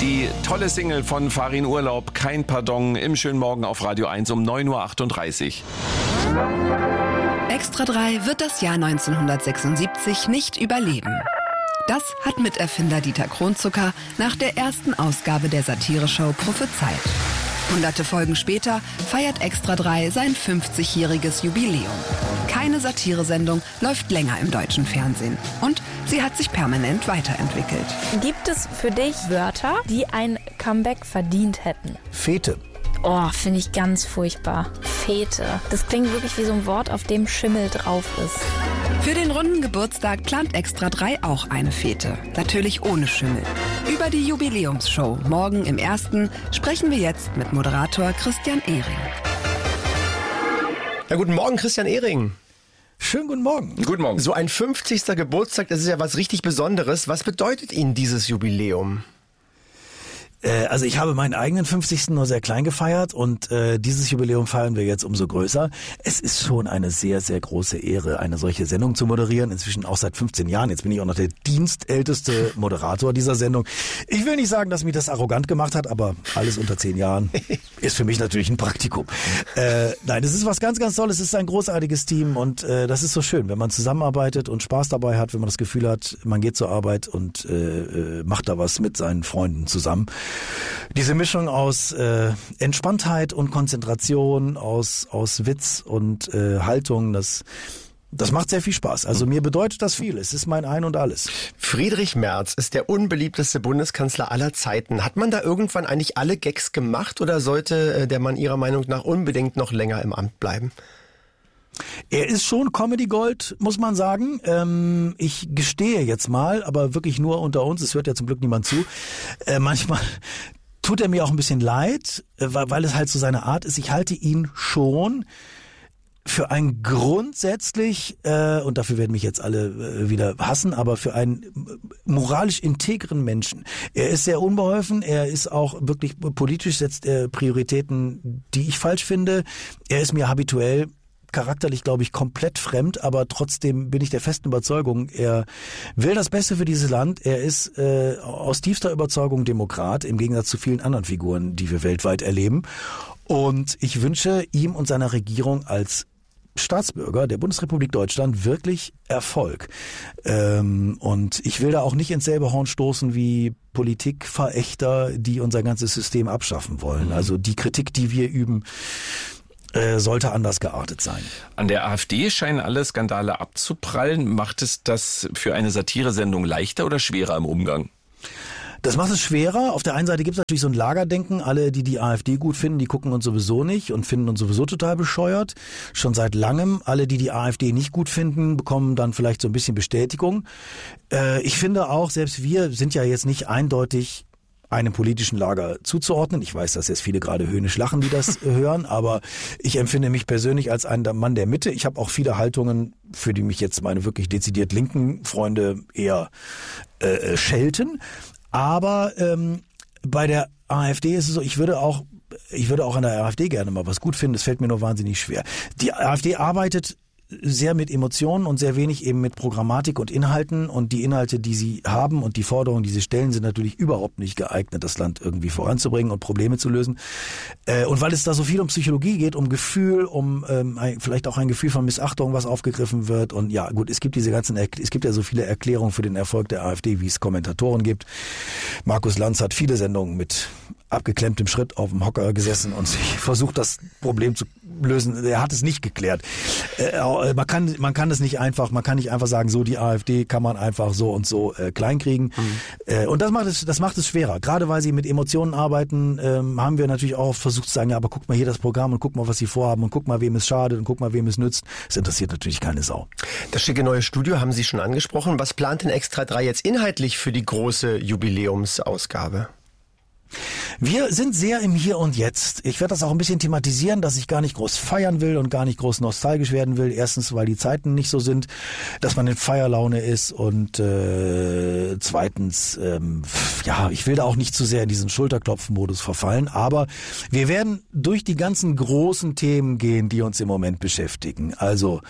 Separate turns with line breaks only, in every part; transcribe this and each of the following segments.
Die tolle Single von Farin Urlaub, Kein Pardon, im schönen Morgen auf Radio 1 um 9.38 Uhr.
Extra 3 wird das Jahr 1976 nicht überleben. Das hat Miterfinder Dieter Kronzucker nach der ersten Ausgabe der Satireshow prophezeit. Hunderte Folgen später feiert Extra 3 sein 50-jähriges Jubiläum. Keine Satiresendung läuft länger im deutschen Fernsehen. Und sie hat sich permanent weiterentwickelt.
Gibt es für dich Wörter, die ein Comeback verdient hätten?
Fete.
Oh, finde ich ganz furchtbar. Fete. Das klingt wirklich wie so ein Wort, auf dem Schimmel drauf ist.
Für den runden Geburtstag plant Extra 3 auch eine Fete. Natürlich ohne Schimmel. Über die Jubiläumsshow morgen im 1. sprechen wir jetzt mit Moderator Christian Ehring.
Ja, guten Morgen, Christian Ehring.
Schönen guten Morgen.
Guten Morgen.
So ein 50. Geburtstag, das ist ja was richtig Besonderes. Was bedeutet Ihnen dieses Jubiläum?
Also ich habe meinen eigenen 50. nur sehr klein gefeiert und dieses Jubiläum feiern wir jetzt umso größer. Es ist schon eine sehr, sehr große Ehre, eine solche Sendung zu moderieren. Inzwischen auch seit 15 Jahren. Jetzt bin ich auch noch der dienstälteste Moderator dieser Sendung. Ich will nicht sagen, dass mich das arrogant gemacht hat, aber alles unter 10 Jahren ist für mich natürlich ein Praktikum. Nein, es ist was ganz, ganz Tolles. Es ist ein großartiges Team und das ist so schön, wenn man zusammenarbeitet und Spaß dabei hat, wenn man das Gefühl hat, man geht zur Arbeit und macht da was mit seinen Freunden zusammen. Diese Mischung aus Entspanntheit und Konzentration, aus Witz und Haltung, das macht sehr viel Spaß. Also mir bedeutet das viel. Es ist mein Ein und Alles.
Friedrich Merz ist der unbeliebteste Bundeskanzler aller Zeiten. Hat man da irgendwann eigentlich alle Gags gemacht oder sollte der Mann Ihrer Meinung nach unbedingt noch länger im Amt bleiben?
Er ist schon Comedy Gold, muss man sagen. Ich gestehe jetzt mal, aber wirklich nur unter uns, es hört ja zum Glück niemand zu. Manchmal tut er mir auch ein bisschen leid, weil es halt so seine Art ist. Ich halte ihn schon für einen grundsätzlich, und dafür werden mich jetzt alle wieder hassen, aber für einen moralisch integren Menschen. Er ist sehr unbeholfen, er ist auch wirklich politisch, setzt Prioritäten, die ich falsch finde. Er ist mir habituell charakterlich, glaube ich, komplett fremd, aber trotzdem bin ich der festen Überzeugung, er will das Beste für dieses Land. Er ist aus tiefster Überzeugung Demokrat, im Gegensatz zu vielen anderen Figuren, die wir weltweit erleben. Und ich wünsche ihm und seiner Regierung als Staatsbürger der Bundesrepublik Deutschland wirklich Erfolg. Und ich will da auch nicht ins selbe Horn stoßen wie Politikverächter, die unser ganzes System abschaffen wollen. Also die Kritik, die wir üben, sollte anders geartet sein.
An der AfD scheinen alle Skandale abzuprallen. Macht es das für eine Satiresendung leichter oder schwerer im Umgang?
Das macht es schwerer. Auf der einen Seite gibt es natürlich so ein Lagerdenken. Alle, die die AfD gut finden, die gucken uns sowieso nicht und finden uns sowieso total bescheuert. Schon seit langem. Alle, die die AfD nicht gut finden, bekommen dann vielleicht so ein bisschen Bestätigung. Ich finde auch, selbst wir sind ja jetzt nicht eindeutig einem politischen Lager zuzuordnen. Ich weiß, dass jetzt viele gerade höhnisch lachen, die das hören, aber ich empfinde mich persönlich als ein Mann der Mitte. Ich habe auch viele Haltungen, für die mich jetzt meine wirklich dezidiert linken Freunde eher schelten. Aber bei der AfD ist es so, ich würde auch an der AfD gerne mal was gut finden. Es fällt mir nur wahnsinnig schwer. Die AfD arbeitet sehr mit Emotionen und sehr wenig eben mit Programmatik und Inhalten, und die Inhalte, die sie haben und die Forderungen, die sie stellen, sind natürlich überhaupt nicht geeignet, das Land irgendwie voranzubringen und Probleme zu lösen. Und weil es da so viel um Psychologie geht, um Gefühl, um vielleicht auch ein Gefühl von Missachtung, was aufgegriffen wird, und ja gut, es gibt ja so viele Erklärungen für den Erfolg der AfD, wie es Kommentatoren gibt. Markus Lanz hat viele Sendungen mit abgeklemmtem Schritt auf dem Hocker gesessen und sich versucht, das Problem zu lösen. Er hat es nicht geklärt. Man kann nicht einfach sagen, so die AfD kann man einfach so und so kleinkriegen. Und das macht es schwerer. Gerade weil sie mit Emotionen arbeiten, haben wir natürlich auch versucht zu sagen, ja, aber guck mal hier das Programm und guck mal, was sie vorhaben und guck mal, wem es schadet und guck mal, wem es nützt. Das interessiert natürlich keine Sau.
Das schicke neue Studio haben Sie schon angesprochen. Was plant denn Extra 3 jetzt inhaltlich für die große Jubiläumsausgabe?
Wir sind sehr im Hier und Jetzt. Ich werde das auch ein bisschen thematisieren, dass ich gar nicht groß feiern will und gar nicht groß nostalgisch werden will. Erstens, weil die Zeiten nicht so sind, dass man in Feierlaune ist und zweitens, ich will da auch nicht zu sehr in diesen Schulterklopfen-Modus verfallen, aber wir werden durch die ganzen großen Themen gehen, die uns im Moment beschäftigen. Also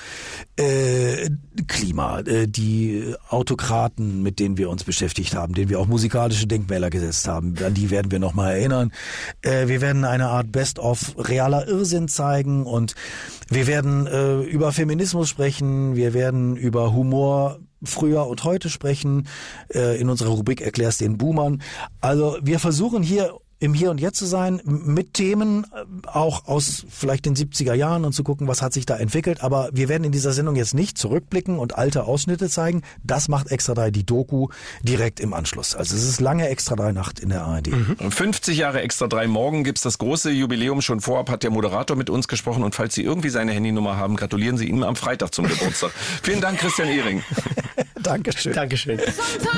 Klima, die Autokraten, mit denen wir uns beschäftigt haben, denen wir auch musikalische Denkmäler gesetzt haben, an die werden wir nochmal erinnern. Wir werden eine Art Best-of realer Irrsinn zeigen und wir werden über Feminismus sprechen, wir werden über Humor früher und heute sprechen, in unserer Rubrik Erklär's den Boomern. Also wir versuchen hier im Hier und Jetzt zu sein, mit Themen auch aus vielleicht den 70er Jahren und zu gucken, was hat sich da entwickelt. Aber wir werden in dieser Sendung jetzt nicht zurückblicken und alte Ausschnitte zeigen. Das macht Extra 3, die Doku, direkt im Anschluss. Also es ist lange Extra 3 Nacht in der ARD.
50 Jahre Extra 3 morgen gibt's das große Jubiläum. Schon vorab hat der Moderator mit uns gesprochen. Und falls Sie irgendwie seine Handynummer haben, gratulieren Sie ihm am Freitag zum Geburtstag. Vielen Dank, Christian Ehring.
Dankeschön.
Dankeschön.